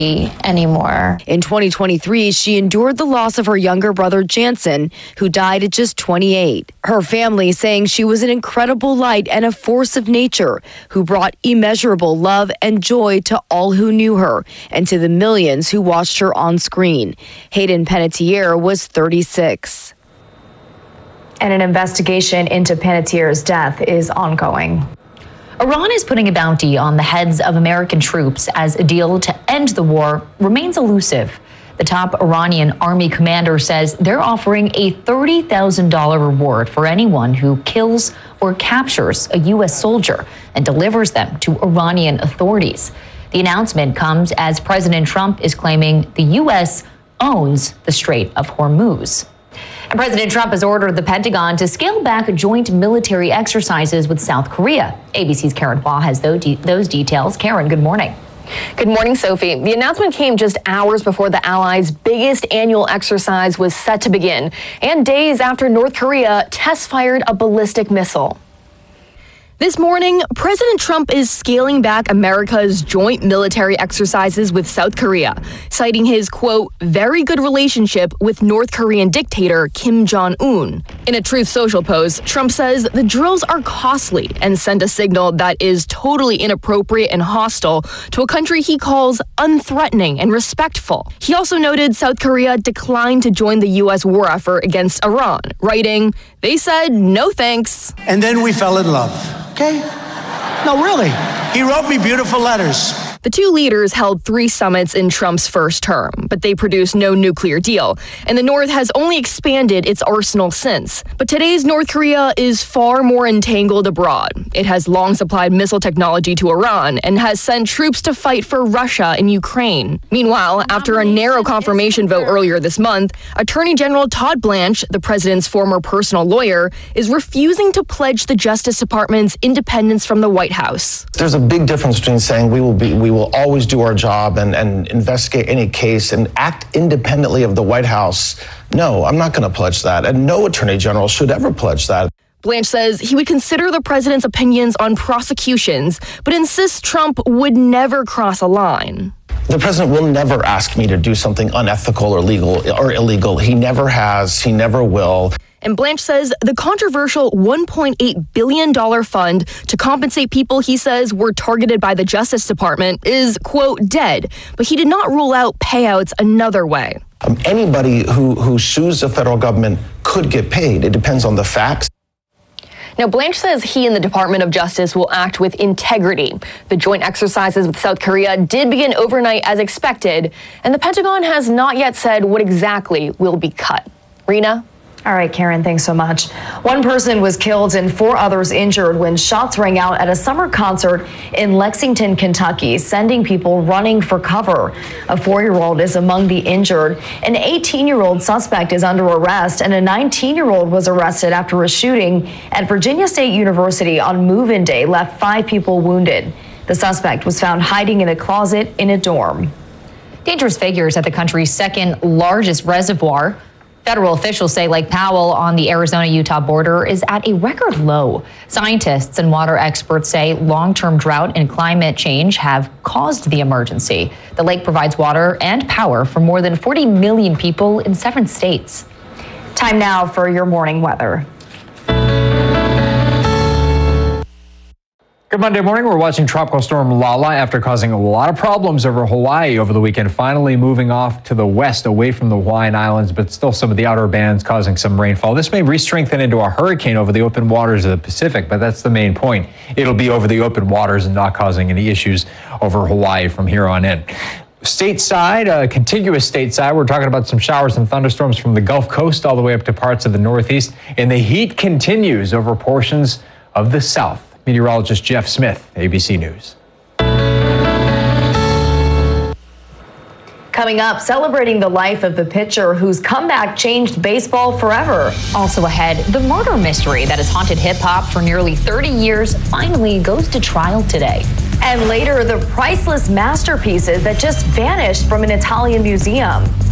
anymore. In 2023, she endured the loss of her younger brother, Jansen, who died at just 28. Her family saying she was an incredible light and a force of nature who brought immeasurable love and joy to all who knew her and to the millions who watched her on screen. Hayden Panettiere was 36. And an investigation into Panettiere's death is ongoing. Iran is putting a bounty on the heads of American troops as a deal to end the war remains elusive. The top Iranian army commander says they're offering a $30,000 reward for anyone who kills or captures a U.S. soldier and delivers them to Iranian authorities. The announcement comes as President Trump is claiming the U.S. owns the Strait of Hormuz. And President Trump has ordered the Pentagon to scale back joint military exercises with South Korea. ABC's Karen Hua has those details. Karen, good morning. Good morning, Sophie. The announcement came just hours before the allies' biggest annual exercise was set to begin, and days after North Korea test-fired a ballistic missile. This morning, President Trump is scaling back America's joint military exercises with South Korea, citing his, quote, very good relationship with North Korean dictator Kim Jong-un. In a Truth Social post, Trump says the drills are costly and send a signal that is totally inappropriate and hostile to a country he calls unthreatening and respectful. He also noted South Korea declined to join the U.S. war effort against Iran, writing, they said no thanks. And then we fell in love. Okay? No, really. He wrote me beautiful letters. The two leaders held 3 summits in Trump's first term, but they produced no nuclear deal, and the North has only expanded its arsenal since. But today's North Korea is far more entangled abroad. It has long supplied missile technology to Iran and has sent troops to fight for Russia in Ukraine. Meanwhile, after a narrow confirmation vote earlier this month, Attorney General Todd Blanche, the president's former personal lawyer, is refusing to pledge the Justice Department's independence from the White House. There's a big difference between saying we will always do our job and investigate any case and act independently of the White House. No, I'm not going to pledge that. And no attorney general should ever pledge that. Blanche says he would consider the president's opinions on prosecutions, but insists Trump would never cross a line. The president will never ask me to do something unethical or illegal. He never has. He never will. And Blanche says the controversial $1.8 billion fund to compensate people he says were targeted by the Justice Department is, quote, dead. But he did not rule out payouts another way. Anybody who sues the federal government could get paid. It depends on the facts. Now, Blanche says he and the Department of Justice will act with integrity. The joint exercises with South Korea did begin overnight as expected, and the Pentagon has not yet said what exactly will be cut. Rena? All right, Karen, thanks so much. 1 person was killed and 4 others injured when shots rang out at a summer concert in Lexington, Kentucky, sending people running for cover. A 4-year-old is among the injured. An 18-year-old suspect is under arrest, and a 19-year-old was arrested after a shooting at Virginia State University on move-in day left 5 people wounded. The suspect was found hiding in a closet in a dorm. Dangerous figures at the country's second largest reservoir. Federal officials say Lake Powell on the Arizona-Utah border is at a record low. Scientists and water experts say long-term drought and climate change have caused the emergency. The lake provides water and power for more than 40 million people in 7 states. Time now for your morning weather. Good Monday morning. We're watching Tropical Storm Lala after causing a lot of problems over Hawaii over the weekend, finally moving off to the west away from the Hawaiian Islands, but still some of the outer bands causing some rainfall. This may re-strengthen into a hurricane over the open waters of the Pacific, but that's the main point. It'll be over the open waters and not causing any issues over Hawaii from here on in. Stateside, contiguous stateside, we're talking about some showers and thunderstorms from the Gulf Coast all the way up to parts of the Northeast, and the heat continues over portions of the South. Meteorologist Jeff Smith, ABC News. Coming up, celebrating the life of the pitcher whose comeback changed baseball forever. Also ahead, the murder mystery that has haunted hip-hop for nearly 30 years finally goes to trial today. And later, the priceless masterpieces that just vanished from an Italian museum.